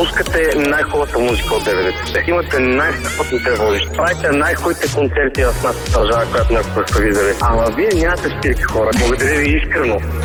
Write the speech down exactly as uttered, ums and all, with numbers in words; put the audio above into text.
пускате най-хубавата музика от деветдесетте. Имате най-страхотните водещи. Правите най-хубавите концерти в нашата държава, която не представи. Ама вие нямате стирки, хора. Благодаря ви искрено.